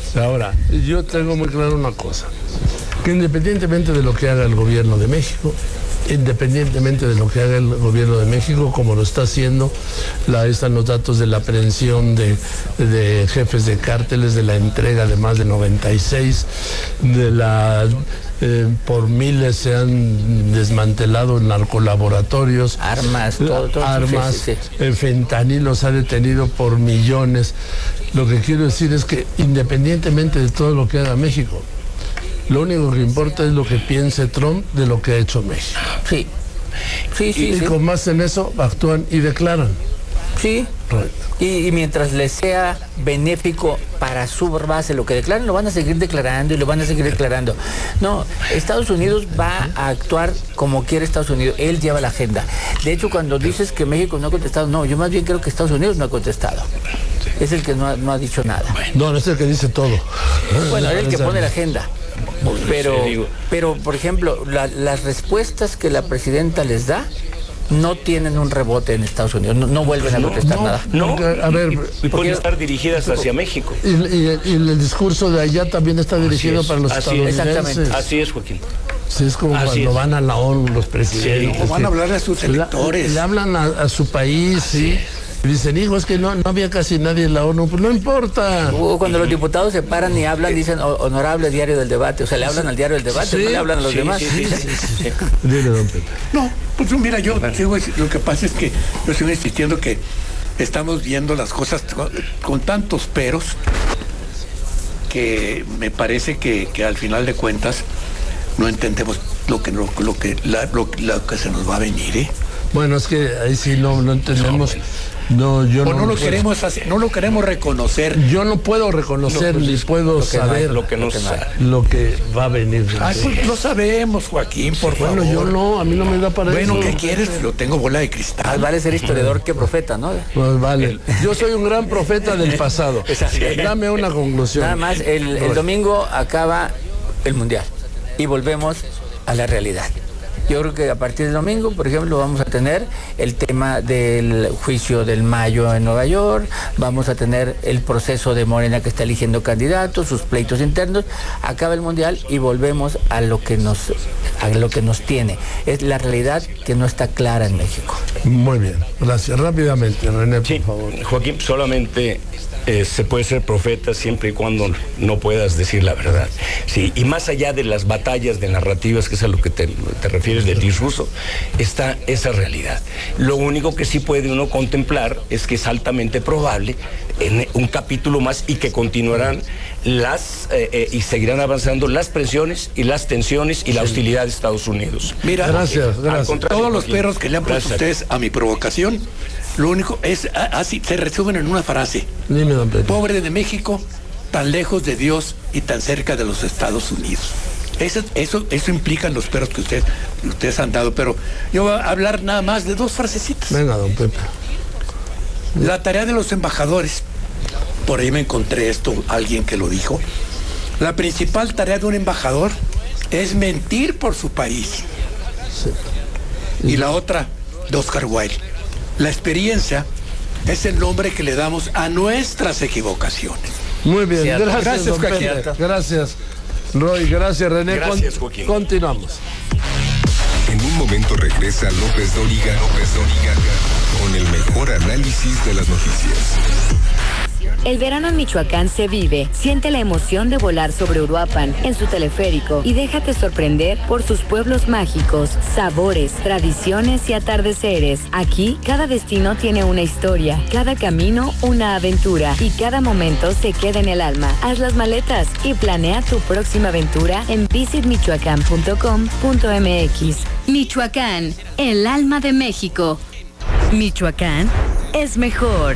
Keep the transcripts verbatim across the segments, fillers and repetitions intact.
Ahora, yo tengo muy claro una cosa, que independientemente de lo que haga el gobierno de México, independientemente de lo que haga el gobierno de México, como lo está haciendo, la, están los datos de la aprehensión de, de jefes de cárteles, de la entrega de más de noventa y seis, de la... Eh, por miles se han desmantelado narcolaboratorios, armas, todo, todo, armas, sí, sí, sí. El fentanilo se ha detenido por millones. Lo que quiero decir es que independientemente de todo lo que haga México, lo único que importa es lo que piense Trump de lo que ha hecho México. Sí, sí, sí. Y sí. con más en eso actúan y declaran. Sí. Y, y mientras les sea benéfico para su base lo que declaren, lo van a seguir declarando y lo van a seguir declarando. No, Estados Unidos va a actuar como quiere Estados Unidos. Él lleva la agenda. De hecho, cuando dices que México no ha contestado, no, yo más bien creo que Estados Unidos no ha contestado. Es el que no ha, no ha dicho nada. No, no es el que dice todo. Bueno, es el que pone la agenda. Pero, pero por ejemplo, la, las respuestas que la presidenta les da no tienen un rebote en Estados Unidos, no, no vuelven a contestar no, nada. No, a ver, y, y pueden estar dirigidas hacia México. Y, y, y el discurso de allá también está dirigido para los estadounidenses. Exactamente. Así es, Joaquín. Sí, es como Así cuando es. van a la ONU los presidentes. Sí, o van a hablarle a sus electores. Le, le hablan a, a su país, sí. Y dicen, hijo, es que no, no había casi nadie en la ONU. Pues no importa. O cuando los diputados se paran y hablan, dicen honorable diario del debate. O sea, le hablan al diario del debate, sí, no le hablan a los sí, demás. Sí, sí, sí, sí, sí. Dile, don Pepe. No, pues mira, yo sigo, lo que pasa es que yo sigo insistiendo que estamos viendo las cosas con, con tantos peros que me parece que, que al final de cuentas no entendemos lo que, lo, lo que, la, lo, lo que se nos va a venir, ¿eh? Bueno, es que ahí sí no, no entendemos. No, yo o no, no lo puedo, queremos hacer, no lo queremos reconocer. Yo no puedo reconocer no, pues, ni puedo lo que saber no, lo que no lo, que sabe. lo que va a venir. Ah, pues lo sabemos, Joaquín, por bueno, favor. yo no, a mí no me da para bueno, eso. ¿qué quieres? Yo tengo bola de Más cristal. vale ser historiador que profeta, ¿no? Pues vale. Yo soy un gran profeta del pasado. Dame una conclusión. Nada más, el, el domingo acaba el Mundial y volvemos a la realidad. Yo creo que a partir del domingo, por ejemplo, vamos a tener el tema del juicio del Mayo en Nueva York, vamos a tener el proceso de Morena que está eligiendo candidatos, sus pleitos internos, acaba el Mundial y volvemos a lo que nos, a lo que nos tiene. Es la realidad que no está clara en México. Muy bien, gracias. Rápidamente, René, por Sí, favor. Joaquín, solamente eh, se puede ser profeta siempre y cuando no puedas decir la verdad. Sí, y más allá de las batallas de narrativas, que es a lo que te, te refieres del discurso, está esa realidad. Lo único que sí puede uno contemplar es que es altamente probable en un capítulo más y que continuarán las eh, eh, y seguirán avanzando las presiones y las tensiones y la hostilidad de Estados Unidos. Mira, Gracias, al gracias. contrario, todos los Joaquín, perros que le han puesto gracias. ustedes a mi provocación, lo único es así, se resumen en una frase. Dime, don Pepe. Pobre de México, tan lejos de Dios y tan cerca de los Estados Unidos. Eso, eso, eso implican los perros que ustedes, ustedes han dado, pero yo voy a hablar nada más de dos frasecitas. Venga, don Pepe. La tarea de los embajadores, por ahí me encontré esto, alguien que lo dijo. La principal tarea de un embajador es mentir por su país. Sí. Y la otra, de Oscar Wilde. La experiencia es el nombre que le damos a nuestras equivocaciones. Muy bien, Cierto. gracias, Gracias, don Pepe. Joaquín. Gracias, Roy, gracias, René. Gracias, Con- Joaquín. Continuamos. En un momento regresa López Dóriga, López Dóriga, con el mejor análisis de las noticias. El verano en Michoacán se vive. Siente la emoción de volar sobre Uruapan en su teleférico y déjate sorprender por sus pueblos mágicos, sabores, tradiciones y atardeceres. Aquí, cada destino tiene una historia, cada camino una aventura y cada momento se queda en el alma. Haz las maletas y planea tu próxima aventura en visit michoacán punto com punto m x. Michoacán, el alma de México. Michoacán es mejor.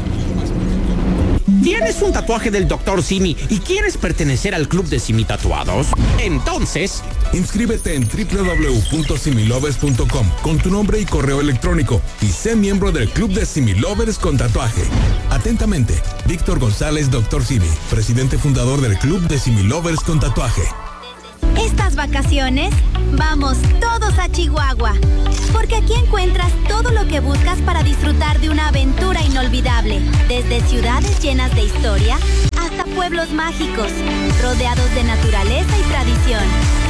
¿Tienes un tatuaje del doctor Simi y quieres pertenecer al club de Simi Tatuados? Entonces, inscríbete en doble u doble u doble u punto similovers punto com con tu nombre y correo electrónico y sé miembro del club de Similovers con tatuaje. Atentamente, Víctor González, doctor Simi, presidente fundador del club de Similovers con tatuaje. Estas vacaciones, vamos todos a Chihuahua, porque aquí encuentras todo lo que buscas para disfrutar de una aventura inolvidable, desde ciudades llenas de historia hasta hasta pueblos mágicos, rodeados de naturaleza y tradición.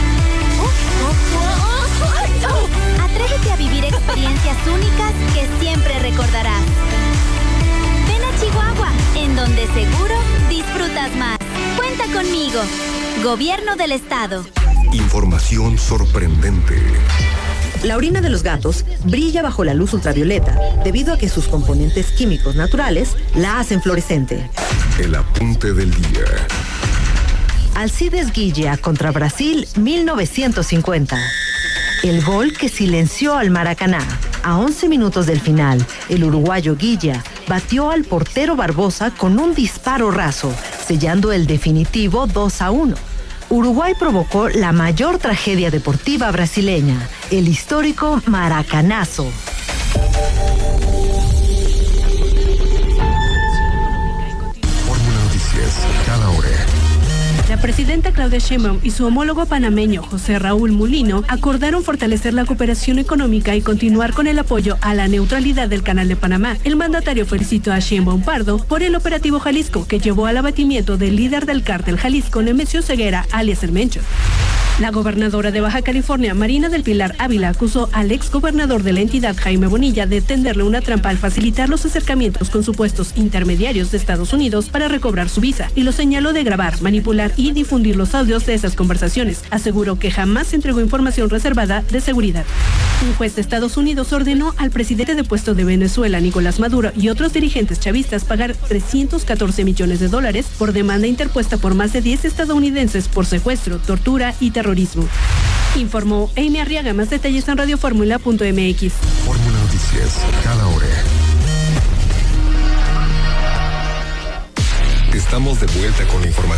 Atrévete a vivir experiencias únicas que siempre recordarás. Ven a Chihuahua, en donde seguro disfrutas más. Cuenta conmigo. Gobierno del Estado. Información sorprendente. La orina de los gatos brilla bajo la luz ultravioleta debido a que sus componentes químicos naturales la hacen fluorescente. El apunte del día. Alcides Guilla contra Brasil mil novecientos cincuenta. El gol que silenció al Maracaná. A once minutos del final, el uruguayo Guilla batió al portero Barbosa con un disparo raso, sellando el definitivo dos a uno. Uruguay provocó la mayor tragedia deportiva brasileña, el histórico Maracanazo. Fórmula Noticias, cada hora. La presidenta Claudia Sheinbaum y su homólogo panameño José Raúl Mulino acordaron fortalecer la cooperación económica y continuar con el apoyo a la neutralidad del Canal de Panamá. El mandatario felicitó a Sheinbaum Pardo por el operativo Jalisco, que llevó al abatimiento del líder del cártel Jalisco, Nemesio Ceguera, alias El Mencho. La gobernadora de Baja California, Marina del Pilar Ávila, acusó al exgobernador de la entidad, Jaime Bonilla, de tenderle una trampa al facilitar los acercamientos con supuestos intermediarios de Estados Unidos para recobrar su visa, y lo señaló de grabar, manipular y difundir los audios de esas conversaciones. Aseguró que jamás entregó información reservada de seguridad. Un juez de Estados Unidos ordenó al presidente depuesto de Venezuela, Nicolás Maduro, y otros dirigentes chavistas pagar trescientos catorce millones de dólares por demanda interpuesta por más de diez estadounidenses por secuestro, tortura y terrorismo. Informó Amy Arriaga. Más detalles en radioformula punto m x. Fórmula Noticias, cada hora. Estamos de vuelta con la información.